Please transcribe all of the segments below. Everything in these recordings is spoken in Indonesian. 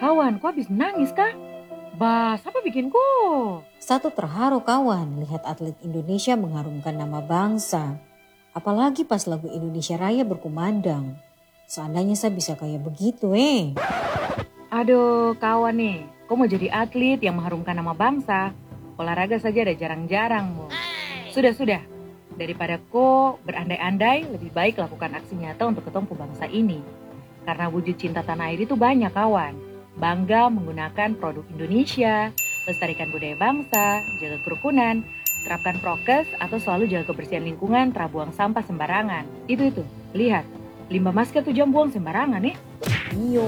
Kawan, kok habis nangis kah? Bas, apa bikinku? Satu terharu kawan lihat atlet Indonesia mengharumkan nama bangsa. Apalagi pas lagu Indonesia Raya berkumandang. Seandainya saya bisa kayak begitu Aduh kawan nih, kau mau jadi atlet yang mengharumkan nama bangsa? Olahraga saja ada jarang-jarang mo. Sudah. Daripada kau berandai-andai, lebih baik lakukan aksi nyata untuk ketemu bangsa ini. Karena wujud cinta tanah air itu banyak kawan. Bangga menggunakan produk Indonesia, lestarikan budaya bangsa, jaga kerukunan, terapkan prokes atau selalu jaga kebersihan lingkungan, terbuang sampah sembarangan. Itu, lihat, limbah masker tuh jangan buang sembarangan ya. Iyo.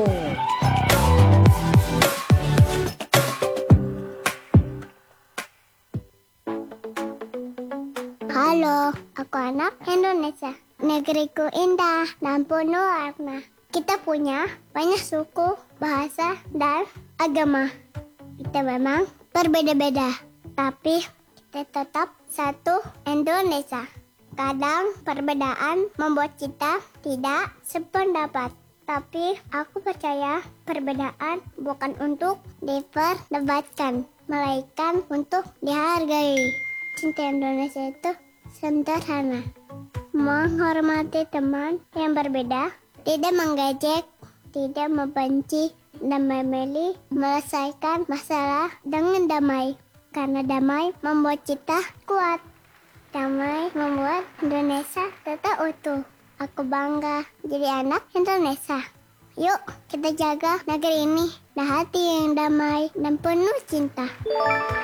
Halo, aku anak Indonesia. Negeriku indah dan penuh warna. Kita punya banyak suku, bahasa, dan agama. Kita memang berbeda-beda, tapi kita tetap satu Indonesia. Kadang perbedaan membuat kita tidak sependapat. Tapi aku percaya perbedaan bukan untuk diperdebatkan, melainkan untuk dihargai. Cinta Indonesia itu sederhana. Menghormati teman yang berbeda, tidak menggejek, tidak membenci, dan memilih menyelesaikan masalah dengan damai. Karena damai membuat kita kuat. Damai membuat Indonesia tetap utuh. Aku bangga jadi anak Indonesia. Yuk kita jaga negeri ini dengan hati yang damai dan penuh cinta.